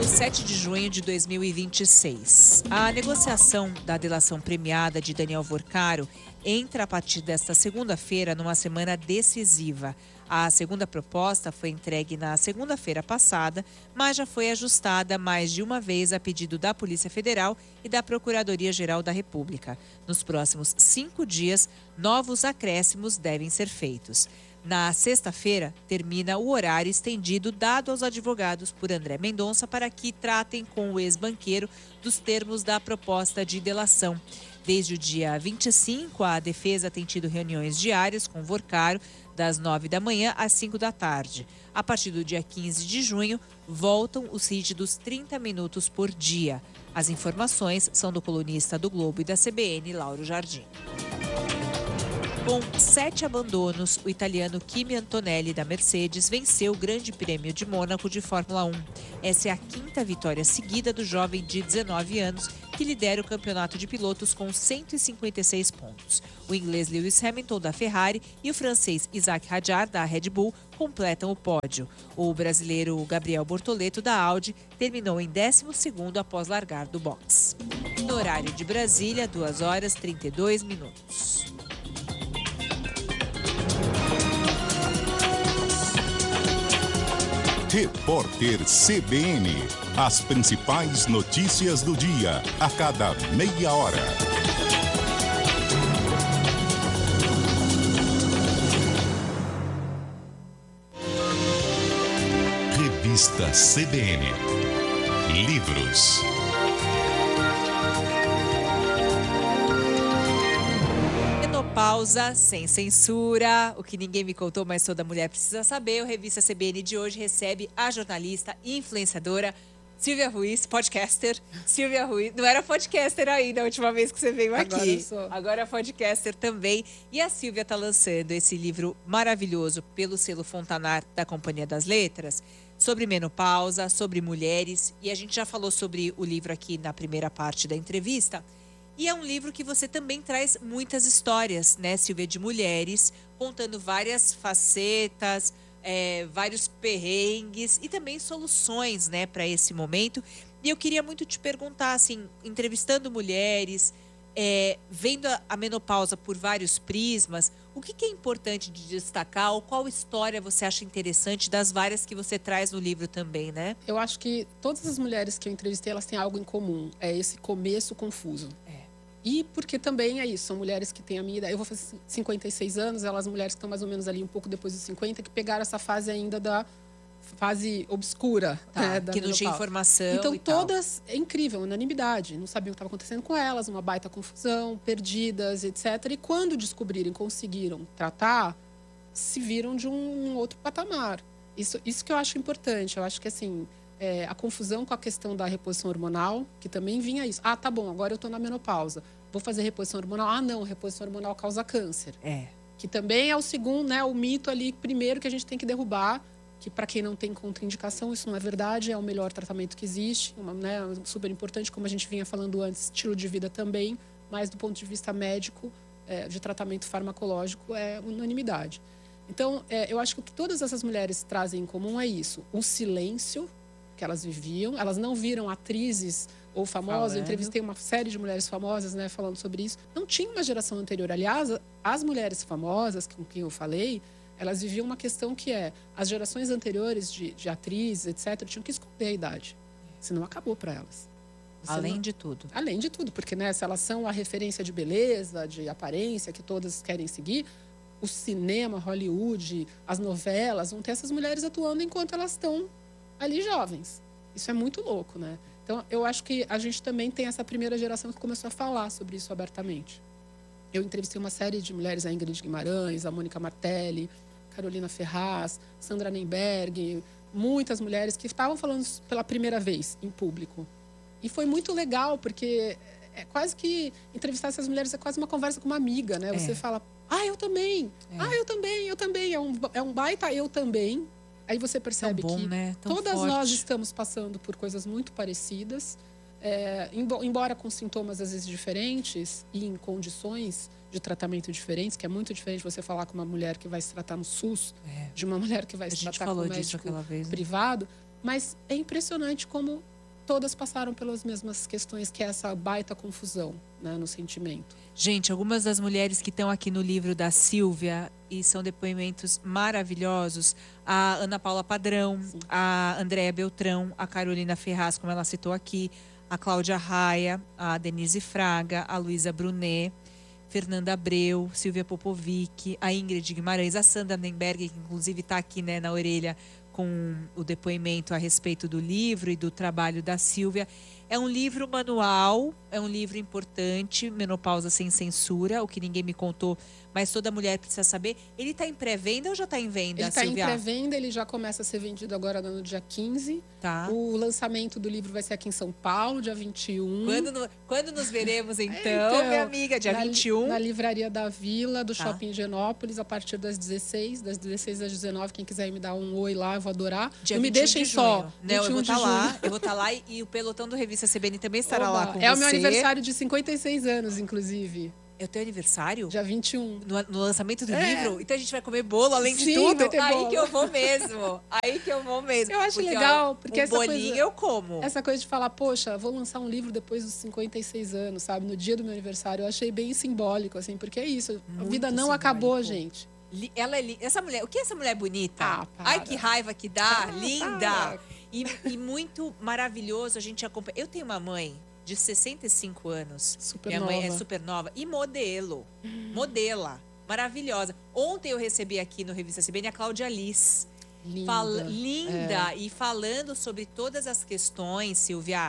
7 de junho de 2026. A negociação da delação premiada de Daniel Vorcaro entra a partir desta segunda-feira numa semana decisiva. A segunda proposta foi entregue na segunda-feira passada, mas já foi ajustada mais de uma vez a pedido da Polícia Federal e da Procuradoria-Geral da República. Nos próximos 5 dias, novos acréscimos devem ser feitos. Na sexta-feira, termina o horário estendido dado aos advogados por André Mendonça para que tratem com o ex-banqueiro dos termos da proposta de delação. Desde o dia 25, a defesa tem tido reuniões diárias com Vorcaro, das 9 da manhã às 5 da tarde. A partir do dia 15 de junho, voltam os rígidos 30 minutos por dia. As informações são do colunista do Globo e da CBN, Lauro Jardim. Com 7 abandonos, o italiano Kimi Antonelli da Mercedes venceu o Grande Prêmio de Mônaco de Fórmula 1. Essa é a 5ª vitória seguida do jovem de 19 anos, que lidera o campeonato de pilotos com 156 pontos. O inglês Lewis Hamilton da Ferrari e o francês Isaac Hadjar da Red Bull completam o pódio. O brasileiro Gabriel Bortoleto da Audi terminou em 12º após largar do box. No horário de Brasília, 2h32. Repórter CBN. As principais notícias do dia, a cada meia hora. Revista CBN. Livros. Menopausa sem censura, o que ninguém me contou, mas toda mulher precisa saber. O Revista CBN de hoje recebe a jornalista e influenciadora Silvia Ruiz, podcaster. Silvia Ruiz, não era podcaster ainda a última vez que você veio aqui. Agora eu sou. Agora é podcaster também. E a Silvia está lançando esse livro maravilhoso pelo selo Fontanar da Companhia das Letras, sobre menopausa, sobre mulheres. E a gente já falou sobre o livro aqui na primeira parte da entrevista. E é um livro que você também traz muitas histórias, né, Silvia, de mulheres, contando várias facetas, vários perrengues e também soluções, né, para esse momento. E eu queria muito te perguntar, assim, entrevistando mulheres, vendo a menopausa por vários prismas, o que é importante de destacar ou qual história você acha interessante das várias que você traz no livro também, né? Eu acho que todas as mulheres que eu entrevistei, elas têm algo em comum. É esse começo confuso. E porque também é isso, são mulheres que têm a minha idade. Eu vou fazer 56 anos, elas mulheres que estão mais ou menos ali um pouco depois dos 50, que pegaram essa fase ainda da fase obscura. Tá, da que não tinha menopausa. informação Então e tal. todas, é incrível, unanimidade. Não sabiam o que estava acontecendo com elas, uma baita confusão, perdidas, etc. E quando descobrirem, conseguiram tratar, se viram de um outro patamar. Isso que eu acho importante. Eu acho que, assim, a confusão com a questão da reposição hormonal, que também vinha isso. Ah, tá bom, agora eu estou na menopausa. Vou fazer reposição hormonal. Ah, não, reposição hormonal causa câncer. Que também é o segundo, né, o mito ali, primeiro, que a gente tem que derrubar, que para quem não tem contraindicação, isso não é verdade, é o melhor tratamento que existe, né, super importante, como a gente vinha falando antes, estilo de vida também, mas do ponto de vista médico, de tratamento farmacológico, é unanimidade. Então, eu acho que o que todas essas mulheres trazem em comum é isso, o silêncio que elas viviam, elas não viram atrizes ou famosas, eu entrevistei uma série de mulheres famosas, né, falando sobre isso. Não tinha uma geração anterior. Aliás, as mulheres famosas com quem eu falei, elas viviam uma questão que as gerações anteriores de atrizes, etc., tinham que esconder a idade. Senão acabou para elas. Além de tudo. Além de tudo, porque, né, se elas são a referência de beleza, de aparência, que todas querem seguir, o cinema, Hollywood, as novelas, vão ter essas mulheres atuando enquanto elas estão ali jovens. Isso é muito louco, né? Então, eu acho que a gente também tem essa primeira geração que começou a falar sobre isso abertamente. Eu entrevistei uma série de mulheres, a Ingrid Guimarães, a Mônica Martelli, Carolina Ferraz, Sandra Nemberg, muitas mulheres que estavam falando pela primeira vez em público. E foi muito legal, porque é quase que entrevistar essas mulheres é quase uma conversa com uma amiga, né? Você fala, eu também, eu também, eu também. É um baita eu também. Aí você percebe tão bom, que né? todas forte. Nós estamos passando por coisas muito parecidas, embora com sintomas às vezes diferentes e em condições de tratamento diferentes, que é muito diferente você falar com uma mulher que vai se tratar no SUS, de uma mulher que vai se tratar com um médico vez, privado. Mas é impressionante como todas passaram pelas mesmas questões, que é essa baita confusão, né, no sentimento. Gente, algumas das mulheres que estão aqui no livro da Sílvia, e são depoimentos maravilhosos, a Ana Paula Padrão, sim, a Andréa Beltrão, a Carolina Ferraz, como ela citou aqui, a Cláudia Raia, a Denise Fraga, a Luísa Brunet, Fernanda Abreu, Silvia Popovic, a Ingrid Guimarães, a Sandra Nemberg, que inclusive está aqui, né, na orelha com o depoimento a respeito do livro e do trabalho da Sílvia. É um livro manual, é um livro importante, Menopausa Sem Censura, o que ninguém me contou, mas toda mulher precisa saber. Ele está em pré-venda ou já está em venda, Ele está em Sílvia? pré-venda, ele já começa a ser vendido agora no dia 15. Tá. O lançamento do livro vai ser aqui em São Paulo, dia 21. Quando nos veremos, então, minha amiga? Dia 21? Na Livraria da Vila, do tá, Shopping Higienópolis, a partir das 16 às 19. Quem quiser me dar um oi lá, eu vou adorar. Dia não me deixem só. Não, eu vou estar lá. Eu vou estar lá e o pelotão do Revista CBN também estará lá com você. É o meu aniversário de 56 anos, inclusive. É o teu aniversário? Dia 21. No lançamento do livro? Então a gente vai comer bolo além de Sim, tudo? vai ter Aí bolo. que eu vou mesmo. Aí que eu vou mesmo. Eu acho porque, legal, porque o essa bolinho coisa, eu como. Essa coisa de falar, poxa, vou lançar um livro depois dos 56 anos, sabe? No dia do meu aniversário. Eu achei bem simbólico, assim, porque é isso. Muito a vida não simbólico. Acabou, gente. Ela é essa mulher, o que é essa mulher bonita? Ah, ai, que raiva que dá, Ah, linda. para. E muito maravilhoso a gente acompanha. Eu tenho uma mãe de 65 anos. Super Minha nova. mãe é super nova e modelo. Modela. Maravilhosa. Ontem eu recebi aqui no Revista CBN a Cláudia Liz. Linda. E falando sobre todas as questões, Sílvia,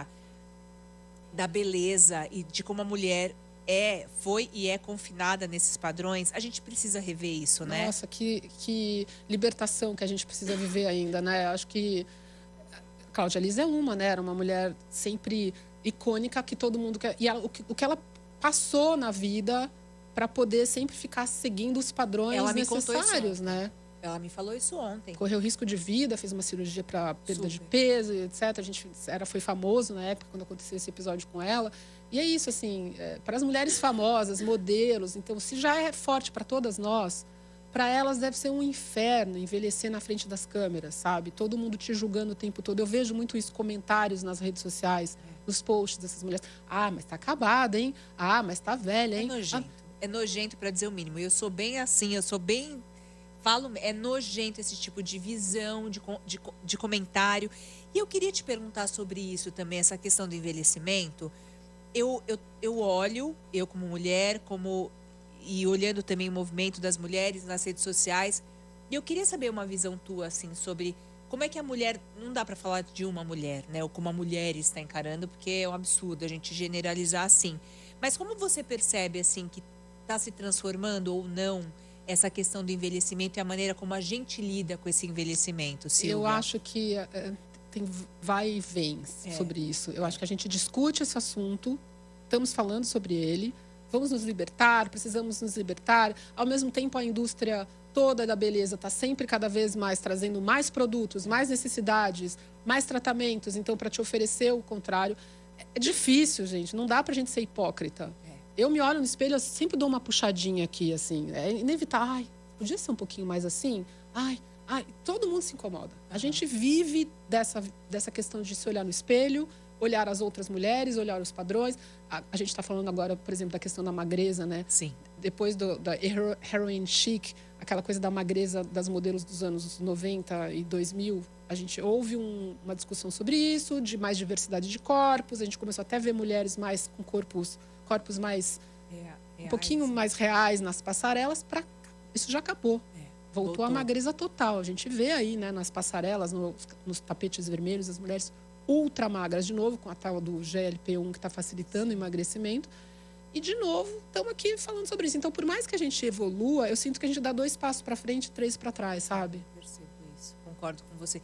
da beleza e de como a mulher foi e é confinada nesses padrões. A gente precisa rever isso, né? Nossa, que libertação que a gente precisa viver ainda, né? Acho que a Cláudia Liz é né? Era uma mulher sempre icônica, que todo mundo quer. E o que ela passou na vida para poder sempre ficar seguindo os padrões necessários, né? Ela me falou isso ontem. Correu risco de vida, fez uma cirurgia para perda de peso, etc. A gente foi famoso na época quando aconteceu esse episódio com ela. E é isso, assim, para as mulheres famosas, modelos. Então, se já é forte para todas nós, para elas deve ser um inferno envelhecer na frente das câmeras, sabe? Todo mundo te julgando o tempo todo. Eu vejo muito isso, comentários nas redes sociais, nos posts dessas mulheres. Ah, mas tá acabada, hein? Ah, mas tá velha, hein? É nojento. É nojento, para dizer o mínimo. Eu sou bem assim, é nojento esse tipo de visão, de comentário. E eu queria te perguntar sobre isso também, essa questão do envelhecimento. Eu olho, eu como mulher, e olhando também o movimento das mulheres nas redes sociais, e eu queria saber uma visão tua, assim, sobre como é que a mulher, não dá para falar de uma mulher, né, ou como a mulher está encarando, porque é um absurdo a gente generalizar assim. Mas como você percebe, assim, que está se transformando ou não essa questão do envelhecimento e a maneira como a gente lida com esse envelhecimento, Sílvia? Eu acho que tem vai e vem sobre isso. Eu acho que a gente discute esse assunto, estamos falando sobre ele, vamos nos libertar, precisamos nos libertar. Ao mesmo tempo, a indústria toda da beleza está sempre cada vez mais trazendo mais produtos, mais necessidades, mais tratamentos. Então, para te oferecer o contrário, é difícil, gente. Não dá para a gente ser hipócrita. Eu me olho no espelho, eu sempre dou uma puxadinha aqui, assim. É inevitável. Ai, podia ser um pouquinho mais assim? Ai, todo mundo se incomoda. A gente vive dessa questão de se olhar no espelho, olhar as outras mulheres, olhar os padrões. A gente está falando agora, por exemplo, da questão da magreza, né? Sim. Depois da heroin chic, aquela coisa da magreza das modelos dos anos 90 e 2000, a gente houve uma discussão sobre isso, de mais diversidade de corpos. A gente começou até a ver mulheres mais com corpos mais um pouquinho mais reais nas passarelas. Isso já acabou. Voltou a magreza total. A gente vê aí, né, nas passarelas, nos tapetes vermelhos, as mulheres ultra magras, de novo, com a tal do GLP-1 que está facilitando o emagrecimento. E, de novo, estamos aqui falando sobre isso. Então, por mais que a gente evolua, eu sinto que a gente dá 2 passos para frente e 3 para trás, sabe? Percebo isso. Concordo com você.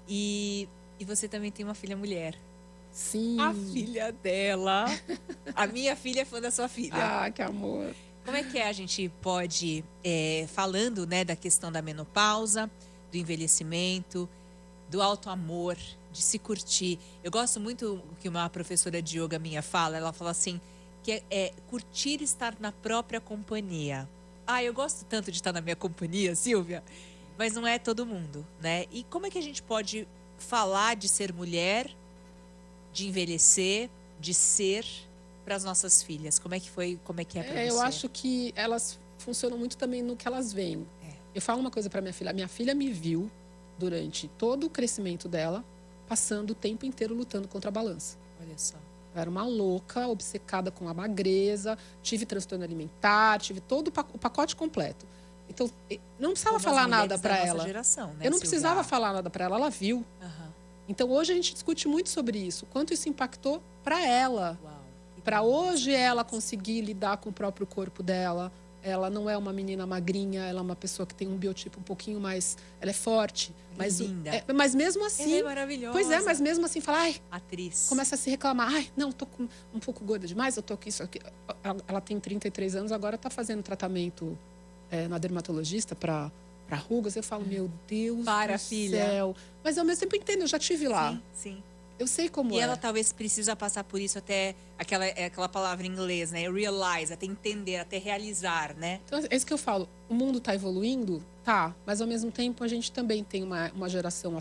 E você também tem uma filha mulher. Sim. A filha dela. A minha filha é fã da sua filha. Ah, que amor. Como é que a gente pode, falando, né, da questão da menopausa, do envelhecimento, do alto amor, de se curtir. Eu gosto muito que uma professora de yoga minha fala. Ela fala assim, que é curtir estar na própria companhia. Eu gosto tanto de estar na minha companhia, Sílvia, mas não é todo mundo, né? E como é que a gente pode falar de ser mulher, de envelhecer, de ser para as nossas filhas? Como é que foi? Como é que é para você? Eu acho que elas funcionam muito também no que elas veem. Eu falo uma coisa para minha filha. Minha filha me viu durante todo o crescimento dela, passando o tempo inteiro lutando contra a balança. Olha só. Eu era uma louca, obcecada com a magreza, tive transtorno alimentar, tive todo o pacote completo. Então, não precisava falar nada para ela. Geração, né, eu não Silvia? precisava falar nada para ela, ela viu. Aham. Então, hoje a gente discute muito sobre isso. Quanto isso impactou para ela. Uau. Para hoje ela conseguir lidar com o próprio corpo dela. Ela não é uma menina magrinha, ela é uma pessoa que tem um biotipo um pouquinho mais... Ela é forte. Mas, linda. Mas mesmo assim... Ela é maravilhosa. Pois é, mas mesmo assim fala... Ai, atriz. começa a se reclamar. Ai, não, tô com um pouco gorda demais, eu tô com isso aqui. Ela tem 33 anos, agora tá fazendo tratamento na dermatologista para rugas. Eu falo, meu Deus do céu. Mas ao mesmo tempo eu entendo, eu já tive lá. Sim, sim. Eu sei como E ela talvez precisa passar por isso até aquela palavra em inglês, né? Realize, até entender, até realizar, né? Então, é isso que eu falo. O mundo está evoluindo? Tá. Mas ao mesmo tempo a gente também tem uma geração